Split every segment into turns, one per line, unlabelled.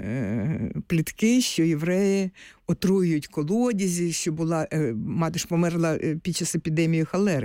плітки, що євреї отруюють колодязі, що мати ж померла під час епідемії холери.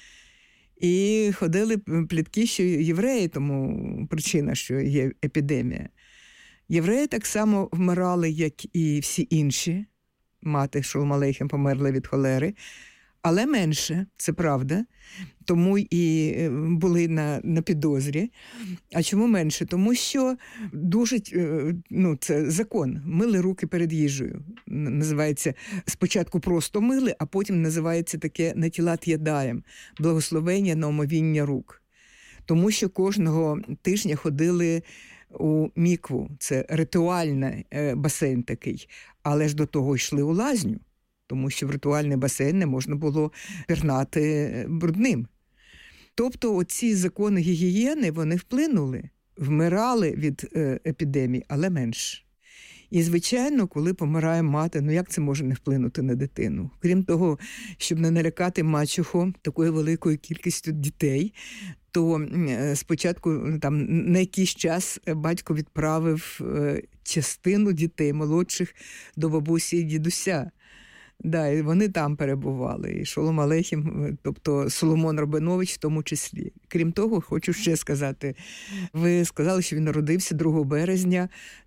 І ходили плітки, що євреї, тому причина, що є епідемія. Євреї так само вмирали, як і всі інші. Мати Шолом алейхем померла від холери. Але менше, це правда. Тому і були на підозрі. А чому менше? Тому що дуже, це закон. Мили руки перед їжею. Називається, спочатку просто мили, а потім називається таке «натілат ядаєм» – благословення на омовіння рук. Тому що кожного тижня ходили у мікву. Це ритуальний басейн такий. Але ж до того йшли у лазню. Тому що в ритуальний басейн не можна було пірнати брудним. Тобто оці закони гігієни, вони вплинули, вмирали від епідемії, але менше. І, звичайно, коли помирає мати, як це може не вплинути на дитину? Крім того, щоб не налякати мачуху такою великою кількістю дітей, то спочатку на якийсь час батько відправив частину дітей молодших до бабусі і дідуся. Да, і вони там перебували, і Шолом алейхем, тобто Соломон Рабинович в тому числі. Крім того, хочу ще сказати, ви сказали, що він народився 2 березня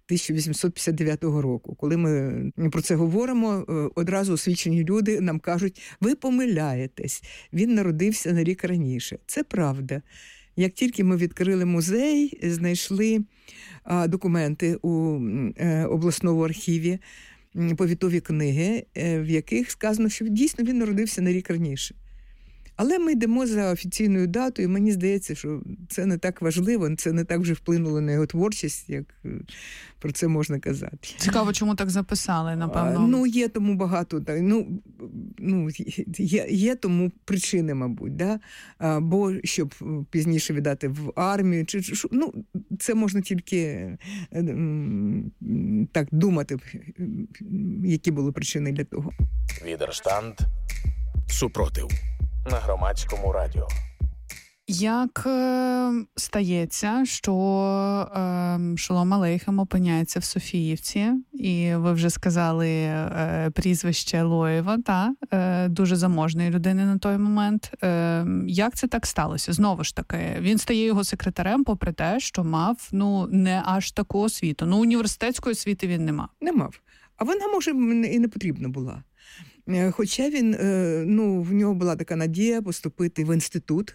1859 року. Коли ми про це говоримо, одразу освічені люди нам кажуть, ви помиляєтесь, він народився на рік раніше. Це правда. Як тільки ми відкрили музей, знайшли документи у обласному архіві, повітові книги, в яких сказано, що дійсно він народився на рік раніше. Але ми йдемо за офіційною датою, і мені здається, що це не так важливо, це не так вже вплинуло на його творчість, як про це можна казати.
Цікаво, чому так записали, напевно.
Є тому багато, є тому причини, мабуть, да? Бо щоб пізніше віддати в армію, це можна тільки так думати, які були причини для того.
Відерштанд. Супротив. На Громадському радіо.
Як стається, що Шолом алейхем опиняється в Софіївці, і ви вже сказали прізвище Лоєва, дуже заможної людини на той момент. Як це так сталося? Знову ж таки, він стає його секретарем, попри те, що мав не аж таку освіту. Університетської освіти він не мав.
Не мав. А вона, може, і не потрібна була. Хоча він, в нього була така надія поступити в інститут.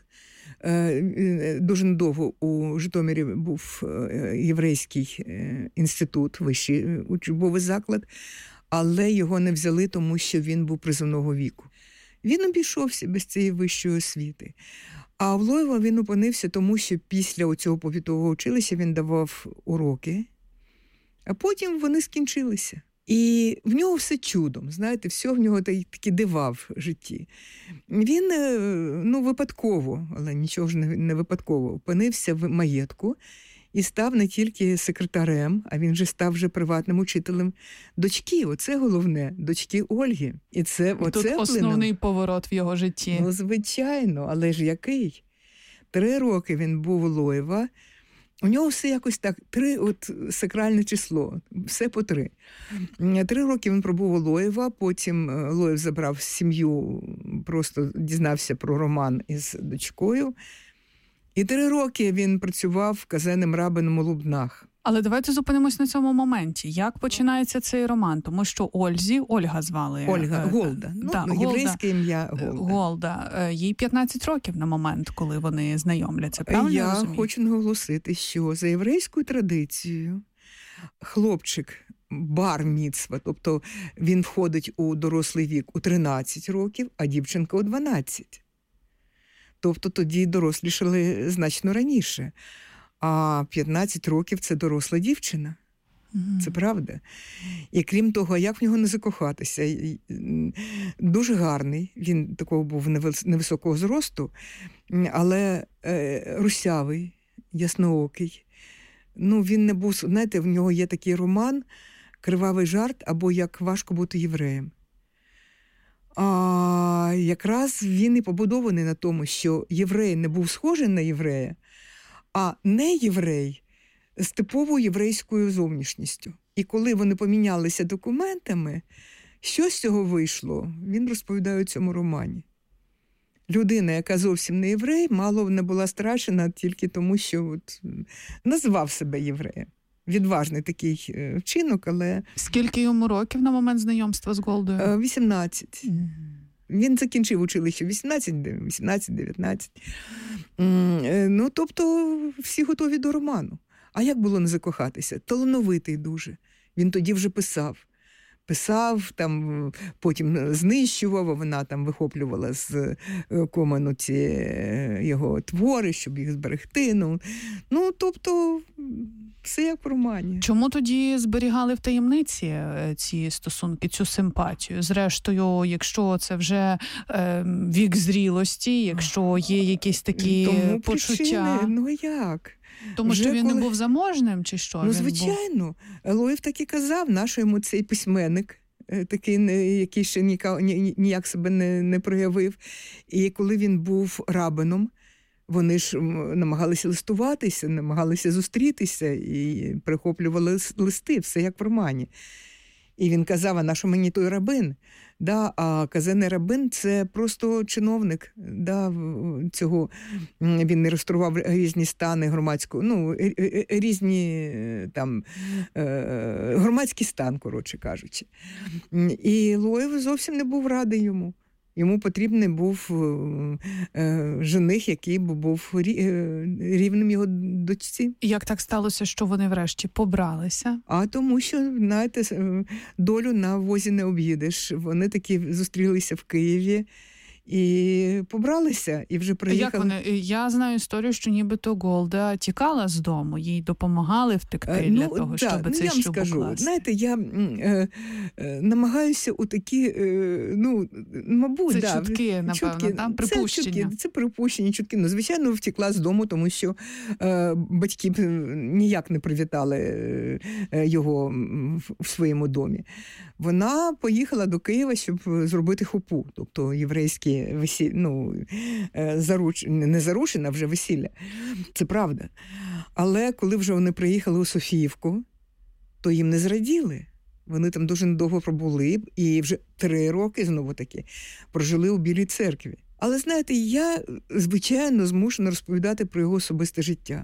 Дуже недовго у Житомирі був єврейський інститут, вищий учбовий заклад, але його не взяли, тому що він був призовного віку. Він обійшовся без цієї вищої освіти. А в Лоєва він опинився, тому що після цього повітового училища він давав уроки, а потім вони скінчилися. І в нього все чудом, знаєте, все в нього такі дива в житті. Він, випадково, але нічого ж не випадково, опинився в маєтку і став не тільки секретарем, а він же став вже приватним учителем дочки. Оце головне, дочки Ольги. І
тут основний поворот в його житті.
Звичайно, але ж який? 3 роки він був у Лоєва. У нього все якось так, 3, сакральне число, все по 3. 3 роки він пробув у Лоєва, потім Лоєв забрав сім'ю, просто дізнався про роман із дочкою. І 3 роки він працював казенним рабином у Лубнах.
Але давайте зупинимось на цьому моменті. Як починається цей роман? Тому що Ольга звали.
Голда. Єврейське ім'я Голда.
Голда. Їй 15 років на момент, коли вони знайомляться. Правильно я розумію?
Хочу наголосити, що за єврейською традицією хлопчик бар-міцва, тобто він входить у дорослий вік у 13 років, а дівчинка у 12. Тобто тоді дорослішали значно раніше. А 15 років – це доросла дівчина. Це правда. І крім того, як в нього не закохатися? Дуже гарний, він такого був невисокого зросту, але русявий, ясноокий. Він не був, знаєте, в нього є такий роман «Кривавий жарт» або «Як важко бути євреєм». А якраз він і побудований на тому, що єврей не був схожий на єврея, а не єврей з типовою єврейською зовнішністю. І коли вони помінялися документами, що з цього вийшло, він розповідає у цьому романі. Людина, яка зовсім не єврей, мало не була страшена тільки тому, що назвав себе євреєм. Відважний такий вчинок, але...
Скільки йому років на момент знайомства з Голдою?
18. Він закінчив училище 18-19. Ну, тобто, всі готові до роману. А як було не закохатися? Талановитий дуже. Він тоді вже писав, там, потім знищував, а вона там вихоплювала з комену ці його твори, щоб їх зберегти. Ну, тобто, все як в романі.
Чому тоді зберігали в таємниці ці стосунки, цю симпатію? Зрештою, якщо це вже вік зрілості, якщо є якісь такі
тому
почуття...
Ну як?
Тому що він не був заможним, чи що?
Ну, звичайно. Лоєв так і казав, наш йому цей письменник, такий, який ще ніяк себе не проявив. І коли він був рабином, вони ж намагалися листуватися, намагалися зустрітися і прихоплювали листи, все як в романі. І він казав, а на що мені той рабин? Да, а казенний рабин – це просто чиновник. Да, цього. Він не реєстрував різні стани громадського, різні там, громадський стан, коротше кажучи. І Лоєв зовсім не був радий йому. Йому потрібний був жених, який був рівним його дочці.
Як так сталося, що вони врешті побралися?
А тому що, знаєте, долю на возі не об'їдеш. Вони таки зустрілися в Києві і побралися, і вже приїхали.
Як вони? Я знаю історію, що нібито Голда тікала з дому, їй допомагали втекти для того, щоб цей шлюб укласти.
Знаєте, я намагаюся у такі, мабуть,
це чутки, напевно, там припущення.
Це припущення, чутки. Ну, звичайно, втекла з дому, тому що батьки б ніяк не привітали його в своєму домі. Вона поїхала до Києва, щоб зробити хупу, тобто єврейські весілля, не заручена, вже весілля. Це правда. Але коли вже вони приїхали у Софіївку, то їм не зраділи. Вони там дуже недовго пробули і вже 3 роки, знову-таки, прожили у Білій церкві. Але, знаєте, я, звичайно, змушена розповідати про його особисте життя.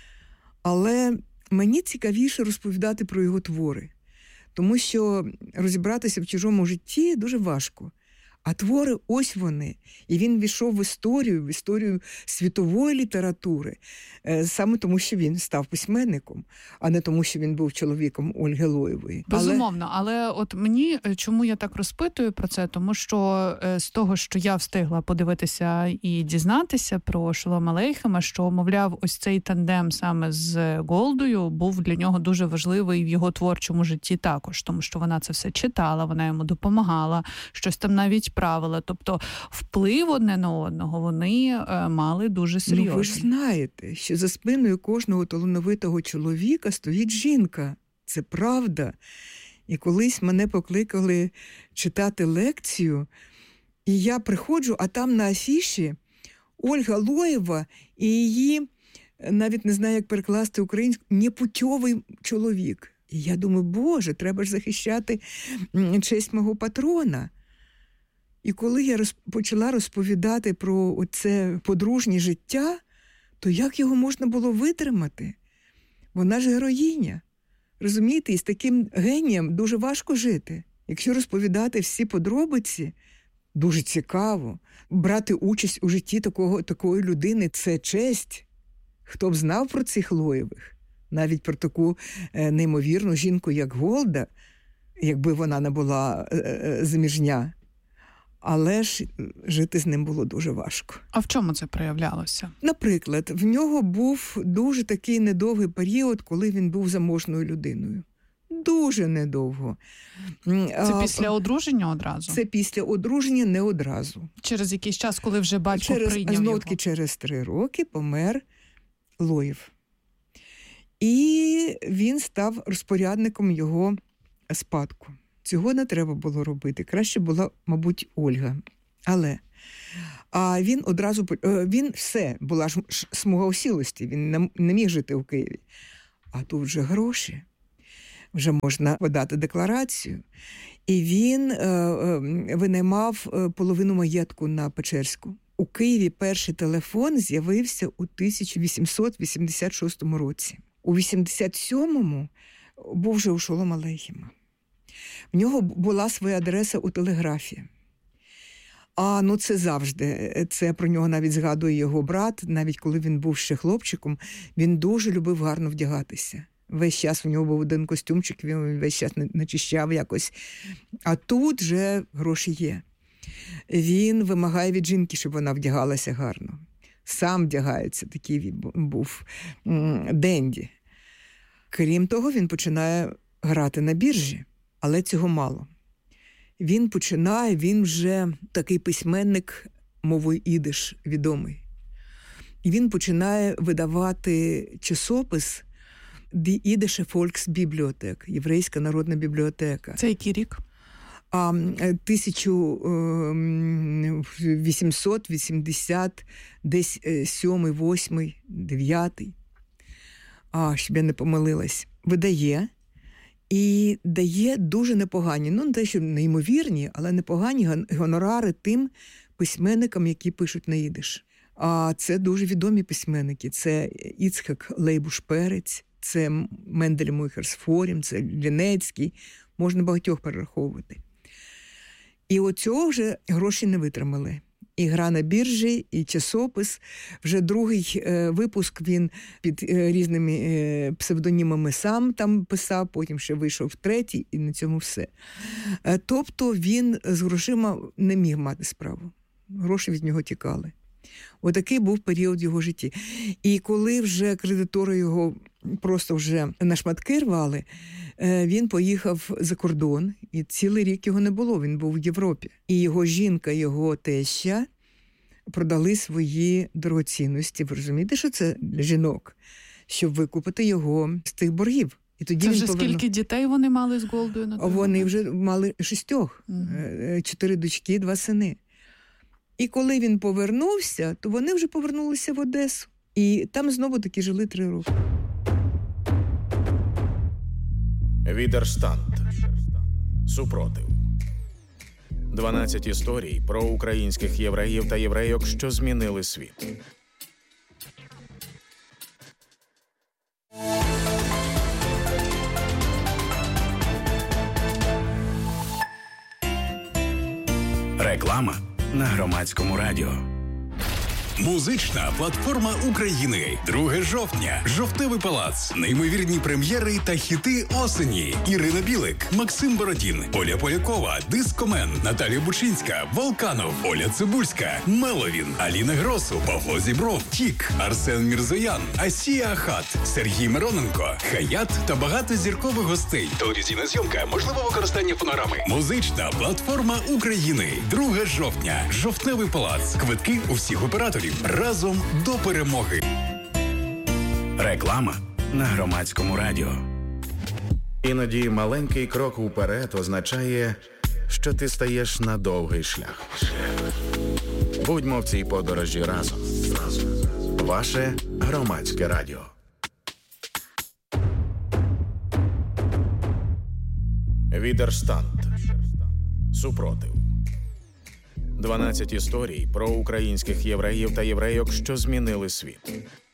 Але мені цікавіше розповідати про його твори. Тому що розібратися в чужому житті дуже важко. А твори – ось вони. І він війшов в історію світової літератури, саме тому, що він став письменником, а не тому, що він був чоловіком Ольги Лоєвої.
Безумовно, але от мені, чому я так розпитую про це, тому що з того, що я встигла подивитися і дізнатися про Шолома Алейхема, що, мовляв, ось цей тандем саме з Голдою був для нього дуже важливий в його творчому житті також, тому що вона це все читала, вона йому допомагала, щось там навіть правила. Тобто вплив одне на одного вони мали дуже серйозний.
Ну, ви ж знаєте, що за спиною кожного талановитого чоловіка стоїть жінка. Це правда. І колись мене покликали читати лекцію, і я приходжу, а там на афіші Ольга Лоєва і її, навіть не знаю, як перекласти українською, непутьовий чоловік. І я думаю, Боже, треба ж захищати честь мого патрона. І коли я почала розповідати про це подружнє життя, то як його можна було витримати? Вона ж героїня. Розумієте, і з таким генієм дуже важко жити. Якщо розповідати всі подробиці, дуже цікаво. Брати участь у житті такої людини – це честь. Хто б знав про цих Лоєвих? Навіть про таку неймовірну жінку, як Голда, якби вона не була заміжня. Але ж жити з ним було дуже важко.
А в чому це проявлялося?
Наприклад, в нього був дуже такий недовгий період, коли він був заможною людиною. Дуже недовго.
Це після одруження одразу?
Це після одруження не одразу.
Через якийсь час, коли вже батько прийняв його?
Через 3 роки помер Лоєв. І він став розпорядником його спадку. Цього не треба було робити. Краще була, мабуть, Ольга. Але він одразу, була ж смуга осілості, він не міг жити у Києві. а тут вже гроші. Вже можна подати декларацію. І він винаймав половину маєтку на Печерську. У Києві перший телефон з'явився у 1886 році. У 87-му був вже у Шолома Алейхема. В нього була своя адреса у телеграфі. Це завжди. Це про нього навіть згадує його брат. Навіть коли він був ще хлопчиком, він дуже любив гарно вдягатися. Весь час у нього був один костюмчик, він весь час начищав якось. А тут вже гроші є. Він вимагає від жінки, щоб вона вдягалася гарно. Сам вдягається, такий був денді. Крім того, він починає грати на біржі, але цього мало. Він вже такий письменник мовою ідиш відомий. І він починає видавати часопис Die Idische Volksbibliothek, Єврейська народна бібліотека.
Це який рік?
1880, десь 7, 8, 9. Щоб я не помилилась. Видає. І дає дуже непогані, не те, що неймовірні, але непогані гонорари тим письменникам, які пишуть на ідиш. А це дуже відомі письменники. Це Іцхак Лейбуш-Перець, це Мендель Мойхерсфорім, це Лінецький. Можна багатьох перераховувати. І оцього вже гроші не витримали. І гра на біржі, і часопис. Вже другий випуск він під різними псевдонімами сам там писав, потім ще вийшов третій, і на цьому все. Тобто він з грошима не міг мати справу. Гроші від нього тікали. Отакий був період його житті. І коли вже кредитори його просто вже на шматки рвали, він поїхав за кордон, і цілий рік його не було, він був в Європі. І його жінка, його теща продали свої дорогоцінності. Ви розумієте, що це для жінок? Щоб викупити його з тих боргів. І тоді
це вже скільки дітей вони мали з Голдою?
Вони вже мали 6. 4 дочки, 2 сини. І коли він повернувся, то вони вже повернулися в Одесу. І там знову-таки жили 3 роки.
Відерштанд. Супротив. 12 історій про українських євреїв та єврейок, що змінили світ. Реклама на Громадському радіо.
Музична платформа України. 2 жовтня. Жовтневий палац. Неймовірні прем'єри та хіти осені. Ірина Білик, Максим Бородін, Оля Полякова, Дискомен, Наталія Бучинська, Волканов, Оля Цибульська, Меловін, Аліна Гросу, Павло Зібров, Тік, Арсен Мірзоян, Асія Ахат, Сергій Мироненко, Хаят та багато зіркових гостей. Телевізійна зйомка, можливо використання фонограми. Музична платформа України. 2 жовтня. Жовтневий палац. Квитки у всіх операторів. Разом до перемоги.
Реклама на Громадському радіо. Іноді маленький крок уперед означає, що ти стаєш на довгий шлях. Будьмо в цій подорожі разом. Ваше Громадське радіо. Відерштанд. Супротив. 12 історій про українських євреїв та єврейок, що змінили світ.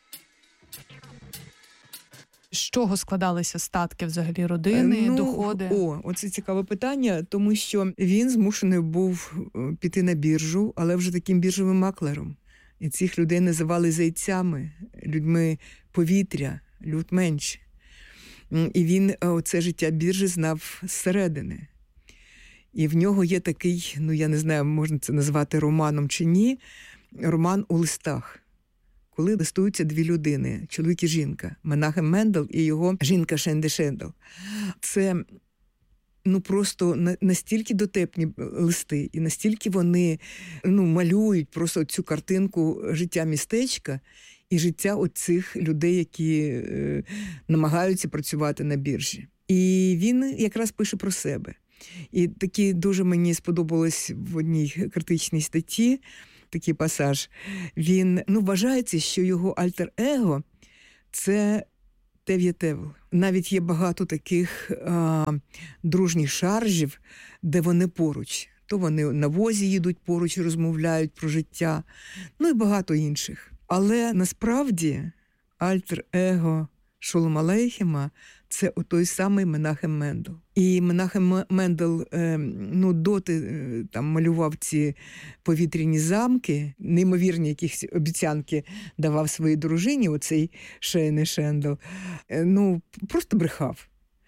З чого складалися статки взагалі родини, доходи?
Оце цікаве питання, тому що він змушений був піти на біржу, але вже таким біржовим маклером. І цих людей називали зайцями, людьми повітря, лютменш. І він оце життя біржі знав зсередини. І в нього є такий, я не знаю, можна це назвати романом чи ні, роман у листах. Коли листуються 2 людини, чоловік і жінка, Менахем Мендел і його жінка Шенді Шендел. Це просто настільки дотепні листи, і настільки вони малюють просто цю картинку життя містечка і життя оцих людей, які намагаються працювати на біржі. І він якраз пише про себе. І такі дуже мені сподобалось в одній критичній статті, такий пасаж. Він, вважається, що його альтер-его – це Тев'є-Тевел. Навіть є багато таких дружніх шаржів, де вони поруч. То вони на возі їдуть поруч, розмовляють про життя, ну і багато інших. Але насправді альтер-его Шолома Алейхема – це той самий Менахем Мендел. І Менахем Мендел доти там малював ці повітряні замки, неймовірні якісь обіцянки давав своїй дружині, оцей Шейне Шендел. Просто брехав.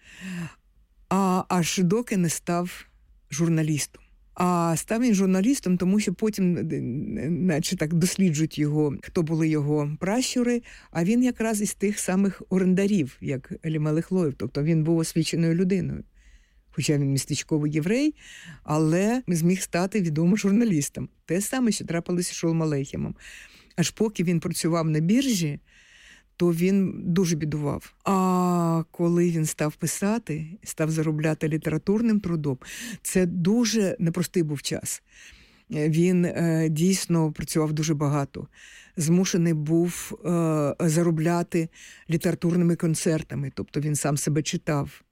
Аж доки не став журналістом. А став він журналістом, тому що потім, наче так, досліджують його, хто були його пращури, а він якраз із тих самих орендарів, як Елімелех Лоїв. Тобто він був освіченою людиною. Хоча він містечковий єврей, але зміг стати відомим журналістом. Те саме, що трапилося з Шолом Алейхемом. Аж поки він працював на біржі, то він дуже бідував. А коли він став писати, став заробляти літературним трудом, це дуже непростий був час. Він дійсно працював дуже багато. Змушений був заробляти літературними концертами, тобто він сам себе читав.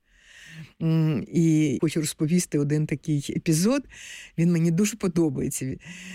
І хочу розповісти один такий епізод, він мені дуже подобається.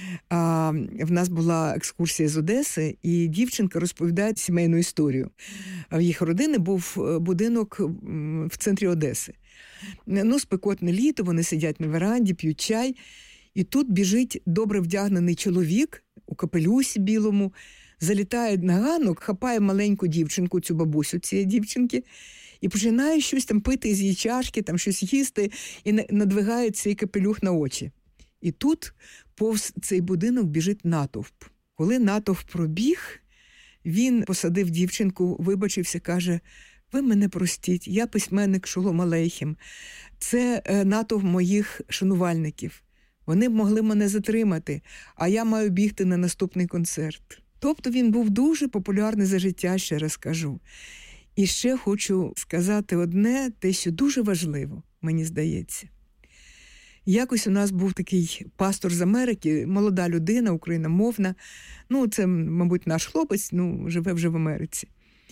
В нас була екскурсія з Одеси, і дівчинка розповідає сімейну історію. В їх родини був будинок в центрі Одеси. Спекотне літо, вони сидять на веранді, п'ють чай, і тут біжить добре вдягнений чоловік у капелюсі білому, залітає на ганок, хапає маленьку дівчинку, цю бабусю цієї дівчинки, і починає щось там пити з її чашки, там щось їсти, і надвигає цей капелюх на очі. І тут повз цей будинок біжить натовп. Коли натовп пробіг, він посадив дівчинку, вибачився, каже: «Ви мене простіть, я письменник Шолом Алейхем. Це натовп моїх шанувальників. Вони б могли мене затримати, а я маю бігти на наступний концерт». Тобто він був дуже популярний за життя, ще раз кажу. І ще хочу сказати одне, те, що дуже важливо, мені здається. Якось у нас був такий пастор з Америки, молода людина, україномовна. Це, мабуть, наш хлопець, живе вже в Америці.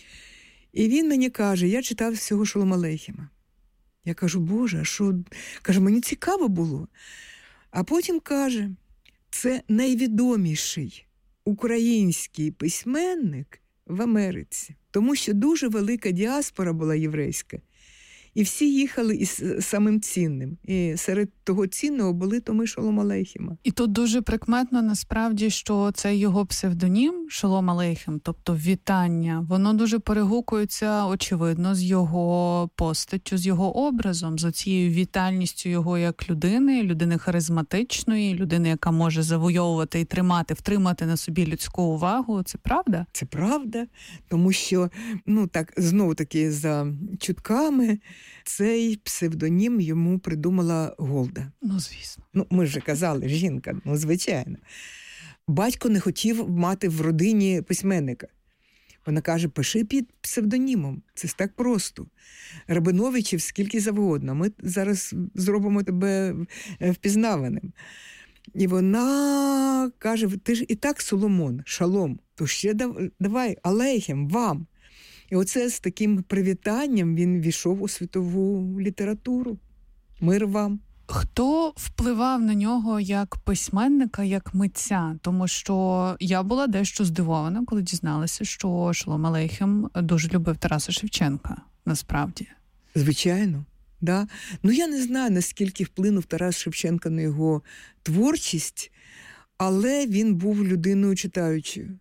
І він мені каже: я читав всього Шолома Алейхема. Я кажу: Боже, а що? Каже, мені цікаво було. А потім каже: це найвідоміший український письменник в Америці. Тому що дуже велика діаспора була єврейська. І всі їхали із самим цінним. І серед того цінного були томи Шолома Алейхема.
І тут дуже прикметно, насправді, що це його псевдонім Шолом Алейхем, тобто вітання, воно дуже перегукується, очевидно, з його постаттю, з його образом, з цією вітальністю його як людини харизматичної, людини, яка може завойовувати і втримати на собі людську увагу. Це правда?
Це правда, тому що, знову-таки, за чутками, цей псевдонім йому придумала Голда.
Звісно.
Ми ж казали, жінка, звичайно. Батько не хотів мати в родині письменника. Вона каже: пиши під псевдонімом, це ж так просто. Рабиновичів скільки завгодно, ми зараз зробимо тебе впізнаваним. І вона каже: ти ж і так Соломон, Шалом, то ще давай, Алейхем, вам. І оце з таким привітанням він війшов у світову літературу. Мир вам.
Хто впливав на нього як письменника, як митця? Тому що я була дещо здивована, коли дізналася, що Шолом Алейхем дуже любив Тараса Шевченка, насправді.
Звичайно, да. Я не знаю, наскільки вплинув Тарас Шевченко на його творчість, але він був людиною читаючою.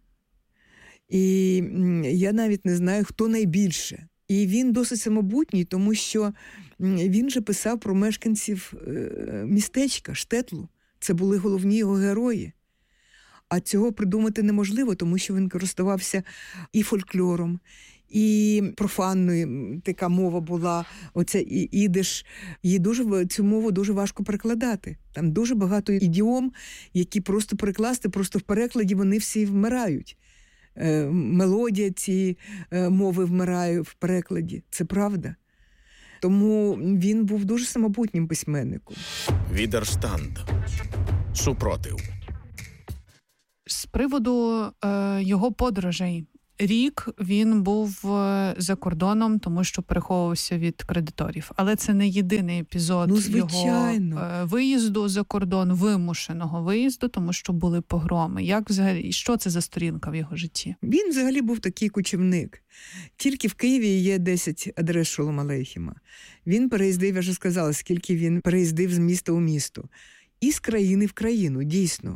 І я навіть не знаю, хто найбільше. І він досить самобутній, тому що він же писав про мешканців містечка, Штетлу. Це були головні його герої. А цього придумати неможливо, тому що він користувався і фольклором, і профанною така мова була, оця ідиш. Цю мову дуже важко перекладати. Там дуже багато ідіом, які просто перекласти, просто в перекладі вони всі вмирають. Мелодія цієї мови вмирає в перекладі. Це правда. Тому він був дуже самобутнім письменником.
Відерштанд. Супротив.
З приводу його подорожей рік він був за кордоном, тому що переховувався від кредиторів. Але це не єдиний епізод його виїзду за кордон, вимушеного виїзду, тому що були погроми. Як взагалі, що це за сторінка в його житті?
Він взагалі був такий кочівник. Тільки в Києві є 10 адрес Шолома Алейхема. Він переїздив, я вже сказала, скільки він переїздив з міста у місто. І з країни в країну, дійсно.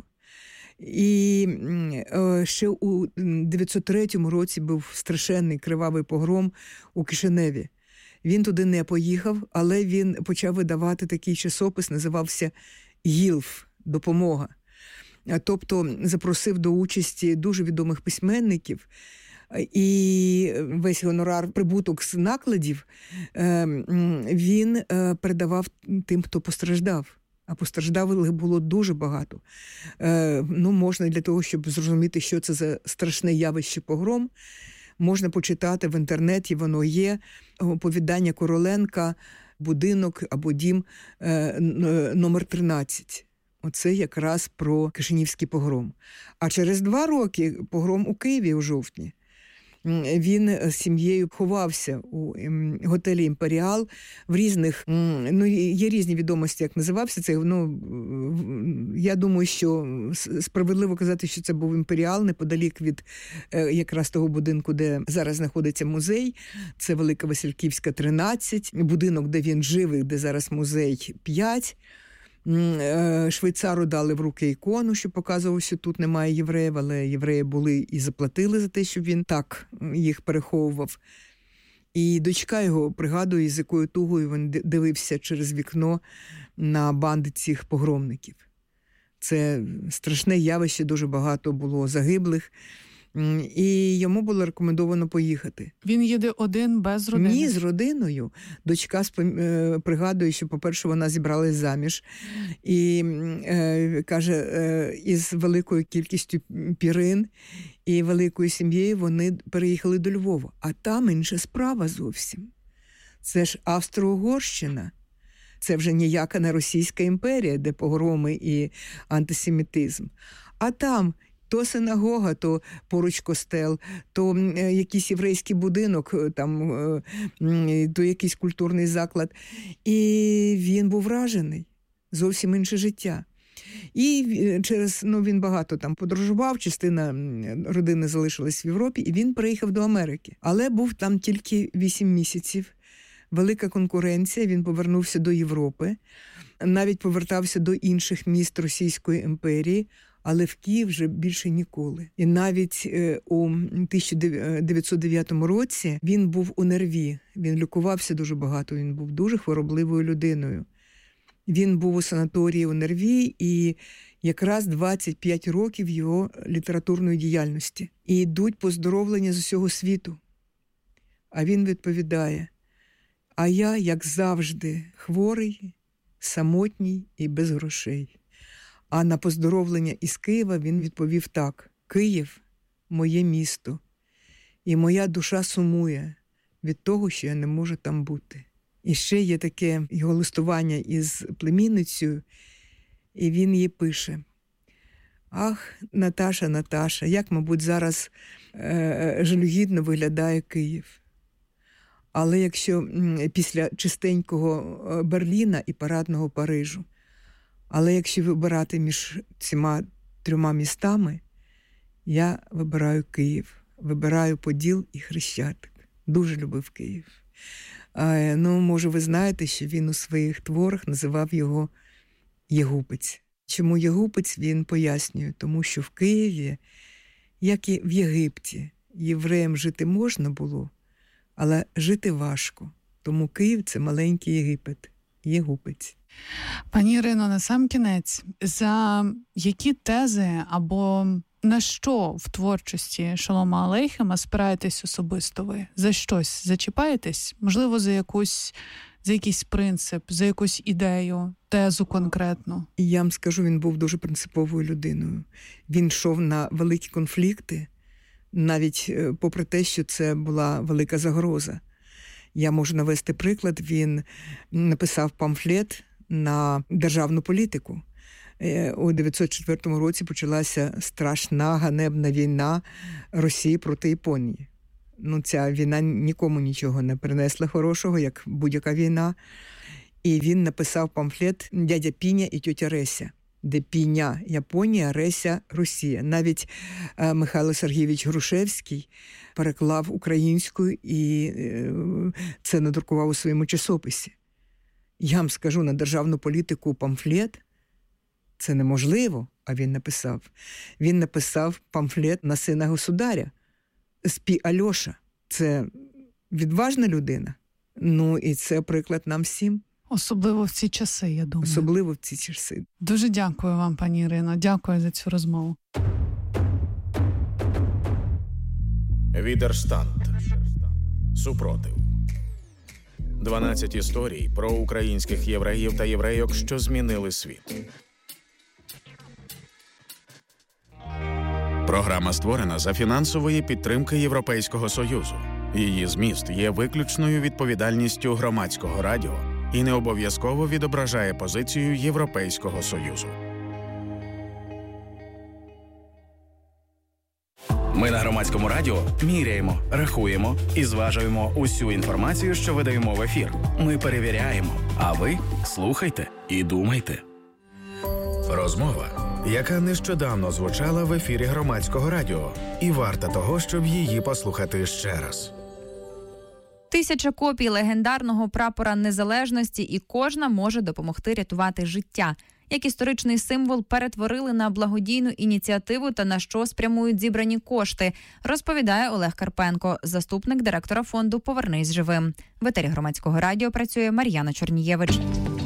І ще у 903 році був страшенний кривавий погром у Кишиневі. Він туди не поїхав, але він почав видавати такий часопис, називався «Гілф» – «Допомога». Тобто запросив до участі дуже відомих письменників, і весь гонорар, прибуток з накладів він передавав тим, хто постраждав. А постраждалих було дуже багато. Можна для того, щоб зрозуміти, що це за страшне явище погром, можна почитати в інтернеті, воно є, оповідання Короленка «Будинок або дім номер 13». Оце якраз про Кишинівський погром. А через 2 роки погром у Києві у жовтні. Він з сім'єю ховався у готелі «Імперіал» в різних, є різні відомості, як називався це. Я думаю, що справедливо казати, що це був «Імперіал», неподалік від якраз того будинку, де зараз знаходиться музей. Це Велика Васильківська, 13, будинок, де він жив, де зараз музей, 5. Швейцару дали в руки ікону, що показував, що тут немає євреїв, але євреї були і заплатили за те, щоб він так їх переховував. І дочка його пригадує, з якою тугою він дивився через вікно на банди цих погромників. Це страшне явище, дуже багато було загиблих. І йому було рекомендовано поїхати.
Він їде один, без родини?
Ні, з родиною. Дочка пригадує, що, по-перше, вона зібралась заміж. І, каже, із великою кількістю пірин і великою сім'єю вони переїхали до Львова. А там інша справа зовсім. Це ж Австро-Угорщина. Це вже ніяка не Російська імперія, де погроми і антисемітизм. А там то синагога, то поруч костел, то якийсь єврейський будинок, то якийсь культурний заклад. І він був вражений. Зовсім інше життя. І він багато там подорожував, частина родини залишилась в Європі, і він приїхав до Америки. Але був там тільки 8 місяців. Велика конкуренція, він повернувся до Європи, навіть повертався до інших міст Російської імперії, але в Київ вже більше ніколи. І навіть у 1909 році він був у Нерві, він лікувався дуже багато, він був дуже хворобливою людиною. Він був у санаторії у Нерві, і якраз 25 років його літературної діяльності. І йдуть поздоровлення з усього світу. А він відповідає: «А я, як завжди, хворий, самотній і без грошей». А на поздоровлення із Києва він відповів так: «Київ – моє місто, і моя душа сумує від того, що я не можу там бути». І ще є таке його листування із племінницею, і він їй пише: «Ах, Наташа, Наташа, як, мабуть, зараз жалюгідно виглядає Київ. Але якщо після чистенького Берліна і парадного Парижу, але якщо вибирати між цими 3 містами, я вибираю Київ, вибираю Поділ і Хрещатик». Дуже любив Київ. Може, ви знаєте, що він у своїх творах називав його Єгупець. Чому Єгупець, він пояснює. Тому що в Києві, як і в Єгипті, євреям жити можна було, але жити важко. Тому Київ – це маленький Єгипет, Єгупець.
Пані Ірино, насамкінець, за які тези або на що в творчості Шолома Алейхема спираєтесь особисто ви? За щось зачіпаєтесь? Можливо, за якийсь принцип, за якусь ідею, тезу конкретну?
І я вам скажу, він був дуже принциповою людиною. Він йшов на великі конфлікти, навіть попри те, що це була велика загроза. Я можу навести приклад. Він написав памфлет на державну політику. у 1904 році почалася страшна ганебна війна Росії проти Японії. Ця війна нікому нічого не принесла хорошого, як будь-яка війна. І він написав памфлет «Дядя Піня і тьотя Реся», де Піня – Японія, Реся – Росія. Навіть Михайло Сергійович Грушевський переклав українською і це надрукував у своєму часописі. Я вам скажу, на державну політику памфлет – це неможливо, а він написав. Він написав памфлет на сина государя. Спі Альоша. Це відважна людина. І це приклад нам всім.
Особливо в ці часи, я думаю.
Особливо в ці часи.
Дуже дякую вам, пані Ірино. Дякую за цю розмову.
Відерштант. Супротив. 12 історій про українських євреїв та єврейок, що змінили світ. Програма створена за фінансової підтримки Європейського Союзу. Її зміст є виключною відповідальністю Громадського радіо і не обов'язково відображає позицію Європейського Союзу.
Ми на Громадському радіо міряємо, рахуємо і зважуємо усю інформацію, що видаємо в ефір. Ми перевіряємо, а ви слухайте і думайте.
Розмова, яка нещодавно звучала в ефірі Громадського радіо, і варта того, щоб її послухати ще раз.
1000 копій легендарного прапора незалежності, і кожна може допомогти рятувати життя. Як історичний символ перетворили на благодійну ініціативу та на що спрямують зібрані кошти, розповідає Олег Карпенко, заступник директора фонду «Повернись живим». В етері Громадського радіо працює Мар'яна Чорнієвич.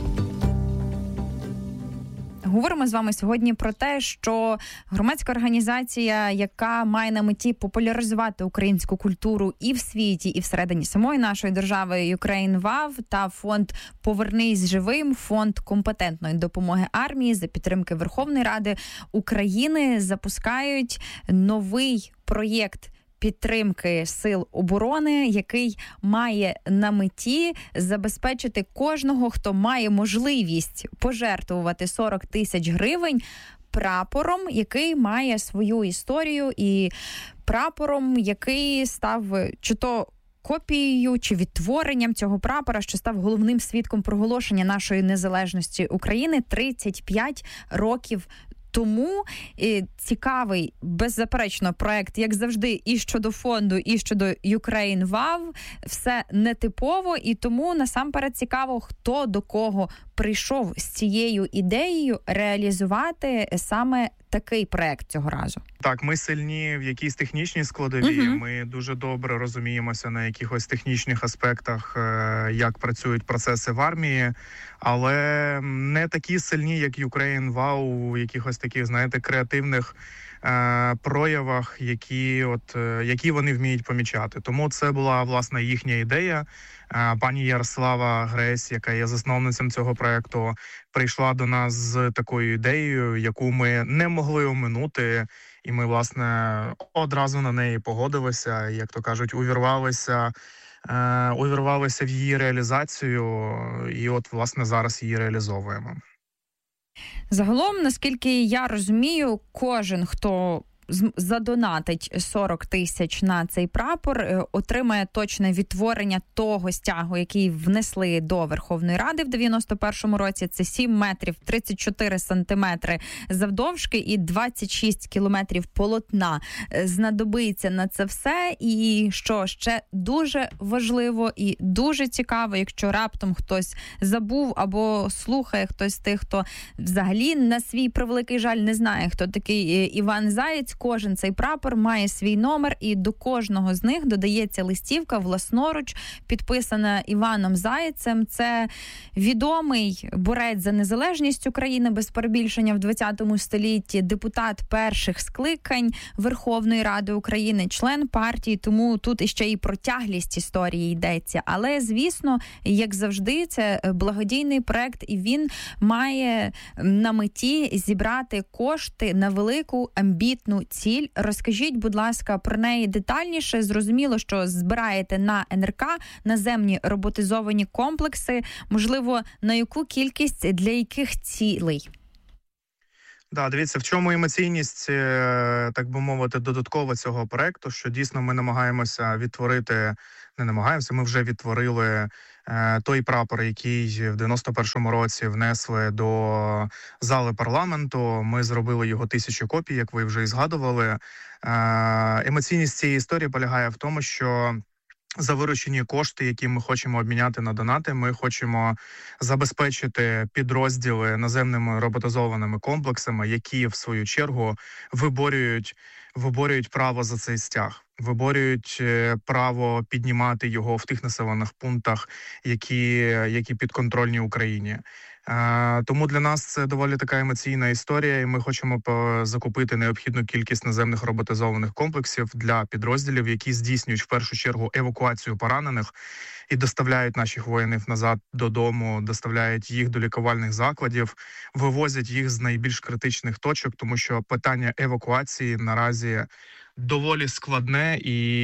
Говоримо з вами сьогодні про те, що громадська організація, яка має на меті популяризувати українську культуру і в світі, і всередині самої нашої держави, Ukraine WOW та фонд «Повернись живим», фонд компетентної допомоги армії за підтримки Верховної Ради України, запускають новий проєкт підтримки сил оборони, який має на меті забезпечити кожного, хто має можливість пожертвувати 40 тисяч гривень прапором, який має свою історію, і прапором, який став чи то копією чи відтворенням цього прапора, що став головним свідком проголошення нашої незалежності України 35 років тому. Цікавий, беззаперечно, проект, як завжди, і щодо фонду, і щодо Ukraine WOW. Все нетипово, і тому насамперед цікаво, хто до кого прийшов з цією ідеєю реалізувати саме такий проект цього разу.
Так, ми сильні в якійсь технічній складовій, ми дуже добре розуміємося на якихось технічних аспектах, як працюють процеси в армії, але не такі сильні, як Ukraine WOW, у якихось таких, знаєте, креативних проявах, які вони вміють помічати. Тому це була, власне, їхня ідея. Пані Ярослава Гресь, яка є засновницем цього проекту, прийшла до нас з такою ідеєю, яку ми не могли оминути, і ми, власне, одразу на неї погодилися, як то кажуть, увірвалися в її реалізацію, і от, власне, зараз її реалізовуємо.
Загалом, наскільки я розумію, кожен, хто задонатить 40 тисяч на цей прапор, отримає точне відтворення того стягу, який внесли до Верховної Ради в 91-му році. Це 7 метрів 34 сантиметри завдовжки і 26 кілометрів полотна. Знадобиться на це все. І що ще дуже важливо і дуже цікаво, якщо раптом хтось забув або слухає хтось з тих, хто взагалі на свій превеликий жаль не знає, хто такий Іван Заєць, кожен цей прапор має свій номер, і до кожного з них додається листівка власноруч, підписана Іваном Заєцем. Це відомий борець за незалежність України, без перебільшення, в 20 столітті, депутат перших скликань Верховної Ради України, член партії, тому тут іще і про тяглість історії йдеться. Але, звісно, як завжди, це благодійний проект, і він має на меті зібрати кошти на велику амбітну ціль. Розкажіть, будь ласка, про неї детальніше. Зрозуміло, що збираєте на НРК, наземні роботизовані комплекси. Можливо, на яку кількість, для яких цілей?
Да, дивіться, в чому емоційність, так би мовити, додаткова цього проекту, що дійсно ми намагаємося відтворити, ми вже відтворили той прапор, який в 91-му році внесли до зали парламенту. Ми зробили його 1000 копій, як ви вже і згадували. Емоційність цієї історії полягає в тому, що за виручені кошти, які ми хочемо обміняти на донати, ми хочемо забезпечити підрозділи наземними роботизованими комплексами, які, в свою чергу, виборюють право за цей стяг, виборюють право піднімати його в тих населених пунктах, які підконтрольні Україні. Тому для нас це доволі така емоційна історія, і ми хочемо закупити необхідну кількість наземних роботизованих комплексів для підрозділів, які здійснюють в першу чергу евакуацію поранених і доставляють наших воїнів назад додому, доставляють їх до лікувальних закладів, вивозять їх з найбільш критичних точок, тому що питання евакуації наразі доволі складне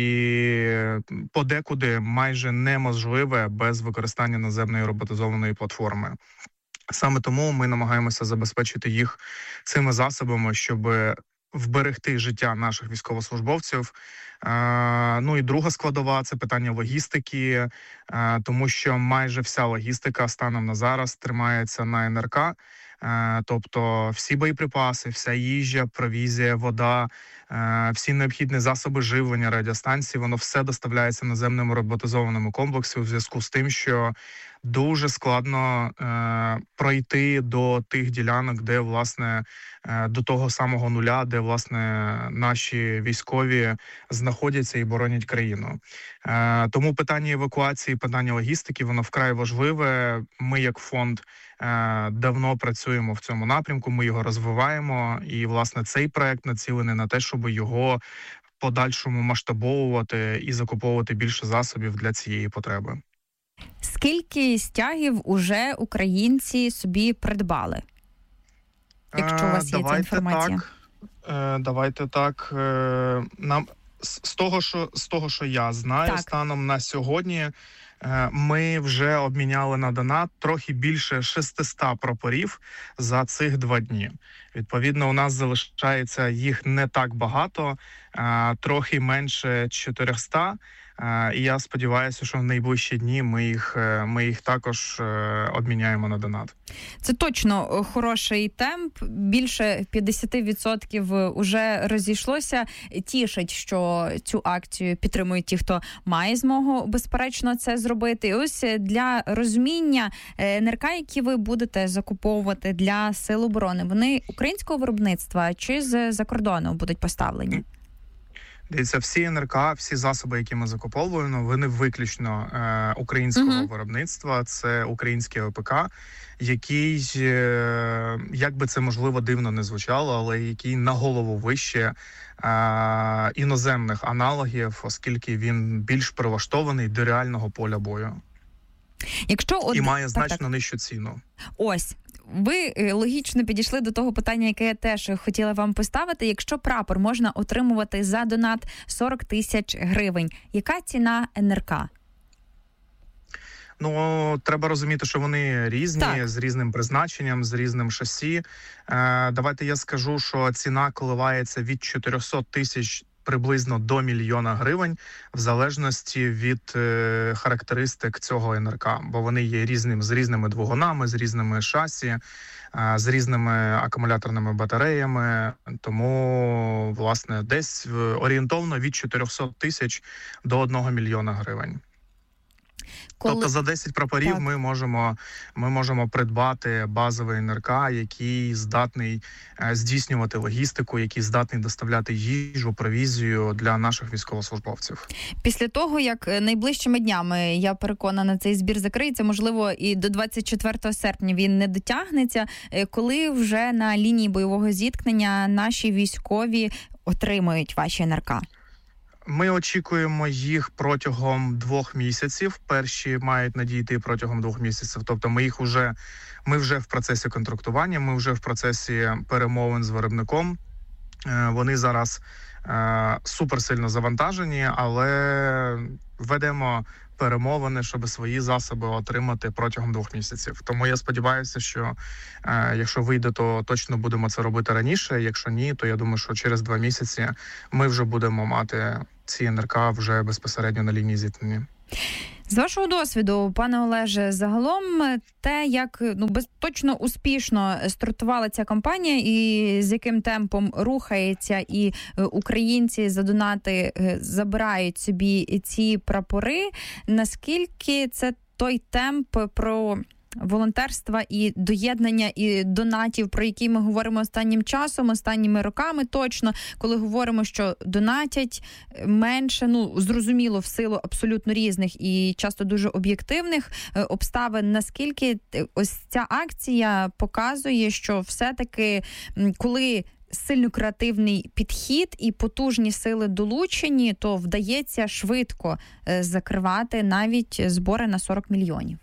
і подекуди майже неможливе без використання наземної роботизованої платформи. Саме тому ми намагаємося забезпечити їх цими засобами, щоб вберегти життя наших військовослужбовців. Ну і друга складова – це питання логістики, тому що майже вся логістика станом на зараз тримається на НРК. Тобто всі боєприпаси, вся їжа, провізія, вода, всі необхідні засоби живлення, радіостанції, воно все доставляється наземними роботизованими комплексами у зв'язку з тим, що дуже складно пройти до тих ділянок, де, власне, до того самого нуля, де, власне, наші військові знаходяться і боронять країну. Тому питання евакуації, питання логістики, воно вкрай важливе. Ми, як фонд, давно працюємо в цьому напрямку, ми його розвиваємо, і, власне, цей проект націлений на те, щоб його в подальшому масштабовувати і закуповувати більше засобів для цієї потреби.
Скільки стягів уже українці собі придбали? Якщо у вас є ця інформація.
Давайте так. Нам з того, що я знаю, так, станом на сьогодні ми вже обміняли на донат трохи більше 600 прапорів за цих 2 дні. Відповідно, у нас залишається їх не так багато, трохи менше 400. І я сподіваюся, що в найближчі дні ми їх також обміняємо на донат.
Це точно хороший темп. Більше 50% уже розійшлося. Тішить, що цю акцію підтримують ті, хто має змогу, безперечно, це зробити. І ось для розуміння, НРК, які ви будете закуповувати для Сил оборони, вони українського виробництва чи з-за кордону будуть поставлені?
Дивіться, всі НРК, всі засоби, які ми закуповуємо, вони виключно українського виробництва. Це український ОПК, який, як би це можливо дивно не звучало, але який на голову вище іноземних аналогів, оскільки він більш прилаштований до реального поля бою. І має значно нижчу ціну.
Ось. Ви логічно підійшли до того питання, яке я теж хотіла вам поставити. Якщо прапор можна отримувати за донат 40 тисяч гривень, яка ціна НРК?
Ну, треба розуміти, що вони різні, так, з різним призначенням, з різним шасі. Давайте я скажу, що ціна коливається від 400 тисяч приблизно до 1 мільйона гривень, в залежності від характеристик цього НРК, бо вони є з різними двигунами, з різними шасі, з різними акумуляторними батареями, тому, власне, десь орієнтовно від 400 тисяч до 1 мільйона гривень. Тобто за 10 прапорів ми можемо придбати базовий НРК, який здатний здійснювати логістику, який здатний доставляти їжу, провізію для наших військовослужбовців.
Після того, як найближчими днями, я переконана, цей збір закриється, можливо, і до 24 серпня він не дотягнеться, коли вже на лінії бойового зіткнення наші військові отримують ваші НРК?
Ми очікуємо їх протягом 2 місяців. Перші мають надійти протягом 2 місяців. Тобто ми вже в процесі контрактування, ми вже в процесі перемовин з виробником. Вони зараз суперсильно завантажені, але ведемо перемовини, щоб свої засоби отримати протягом 2 місяців. Тому я сподіваюся, що якщо вийде, то точно будемо це робити раніше. Якщо ні, то я думаю, що через 2 місяці ми вже будемо мати ці НРК вже безпосередньо на лінії зіткнення.
З вашого досвіду, пане Олеже, загалом те, як точно успішно стартувала ця кампанія і з яким темпом рухається, і українці за донати забирають собі ці прапори, наскільки це той темп про волонтерства і доєднання і донатів, про які ми говоримо останнім часом, останніми роками точно, коли говоримо, що донатять менше, зрозуміло, в силу абсолютно різних і часто дуже об'єктивних обставин, наскільки ось ця акція показує, що все-таки, коли сильно креативний підхід і потужні сили долучені, то вдається швидко закривати навіть збори на 40 мільйонів.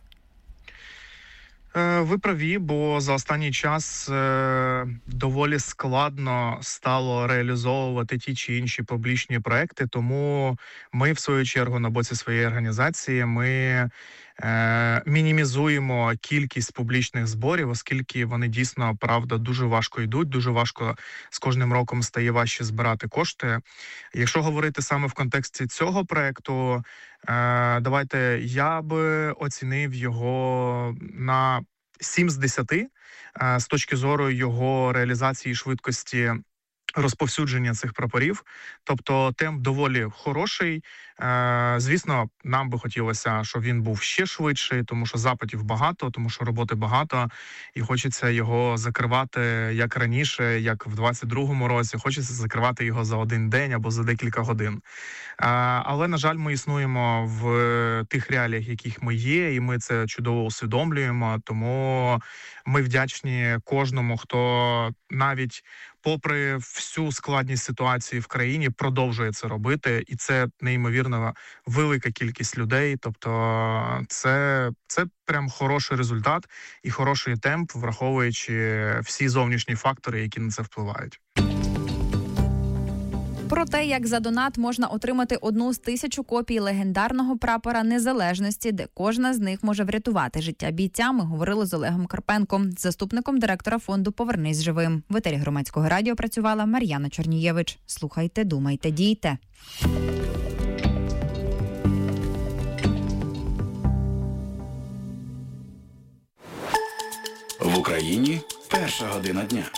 Ви праві, бо за останній час доволі складно стало реалізовувати ті чи інші публічні проекти, тому ми, в свою чергу, на боці своєї організації, ми мінімізуємо кількість публічних зборів, оскільки вони дійсно, правда, дуже важко йдуть, дуже важко з кожним роком стає важче збирати кошти. Якщо говорити саме в контексті цього проекту, давайте я би оцінив його на 7 з 10 з точки зору його реалізації і швидкості розповсюдження цих прапорів. Тобто темп доволі хороший. Звісно, нам би хотілося, щоб він був ще швидший, тому що запитів багато, тому що роботи багато, і хочеться його закривати як раніше, як в 22-му році, хочеться закривати його за один день або за декілька годин. Але, на жаль, ми існуємо в тих реаліях, яких ми є, і ми це чудово усвідомлюємо, тому ми вдячні кожному, хто навіть попри всю складність ситуації в країні продовжує це робити, і це неймовірно велика кількість людей. Тобто це прям хороший результат і хороший темп, враховуючи всі зовнішні фактори, які на це впливають.
Про те, як за донат можна отримати 1 з 1000 копій легендарного прапора Незалежності, де кожна з них може врятувати життя бійця, ми говорили з Олегом Карпенком, заступником директора фонду «Повернись живим». В етері Громадського радіо працювала Мар'яна Чорнієвич. Слухайте, думайте, дійте.
В Україні 1 година дня.